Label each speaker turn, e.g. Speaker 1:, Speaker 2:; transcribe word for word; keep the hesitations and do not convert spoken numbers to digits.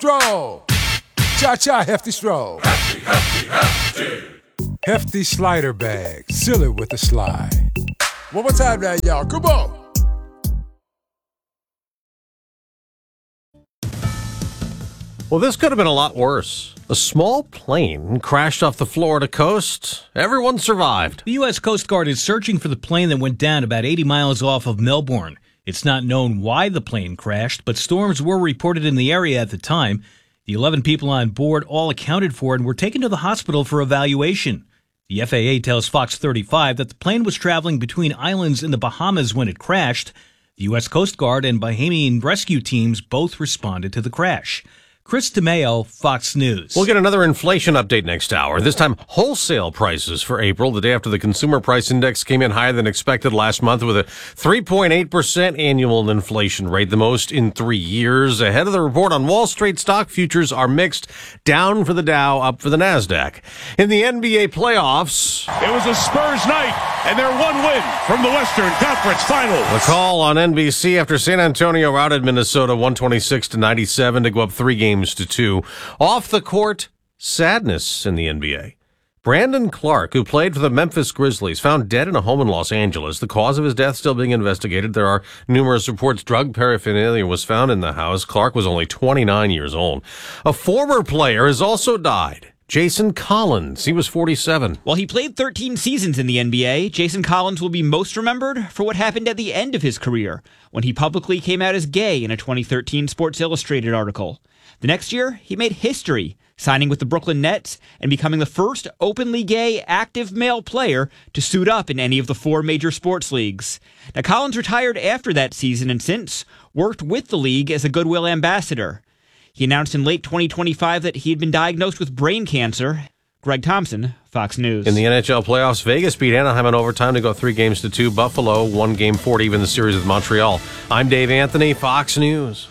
Speaker 1: Stroll. Cha-cha, hefty stroll.
Speaker 2: Hefty, hefty, hefty.
Speaker 1: Hefty slider bag. Seal it with a slide. One more time now, y'all. Come on.
Speaker 3: Well, this could have been a lot worse. A small plane crashed off the Florida coast. Everyone survived.
Speaker 4: The U S Coast Guard is searching for the plane that went down about eighty miles off of Melbourne. It's not known why the plane crashed, but storms were reported in the area at the time. The eleven people on board all accounted for and were taken to the hospital for evaluation. The F A A tells Fox thirty-five that the plane was traveling between islands in the Bahamas when it crashed. The U S Coast Guard and Bahamian rescue teams both responded to the crash. Chris DeMeo, Fox News.
Speaker 3: We'll get another inflation update next hour. This time, wholesale prices for April, the day after the Consumer Price Index came in higher than expected last month with a three point eight percent annual inflation rate, the most in three years. Ahead of the report on Wall Street, stock futures are mixed, down for the Dow, up for the NASDAQ. In the N B A playoffs,
Speaker 5: it was a Spurs night, and their one win from the Western Conference Finals.
Speaker 3: The call on N B C after San Antonio routed Minnesota one twenty-six to ninety-seven to go up three games to two. Off the court, sadness in the N B A. Brandon Clark, who played for the Memphis Grizzlies, found dead in a home in Los Angeles. The cause of his death still being investigated. There are numerous reports drug paraphernalia was found in the house. Clark was only twenty-nine years old. A former player has also died. Jason Collins. He was forty-seven.
Speaker 6: While he played thirteen seasons in the N B A, Jason Collins will be most remembered for what happened at the end of his career, when he publicly came out as gay in a twenty thirteen Sports Illustrated article. The next year, he made history, signing with the Brooklyn Nets and becoming the first openly gay active male player to suit up in any of the four major sports leagues. Now, Collins retired after that season and since worked with the league as a goodwill ambassador. He announced in late twenty twenty-five that he had been diagnosed with brain cancer. Greg Thompson, Fox News.
Speaker 3: In the N H L playoffs, Vegas beat Anaheim in overtime to go three games to two. Buffalo won game four to even the series with Montreal. I'm Dave Anthony, Fox News.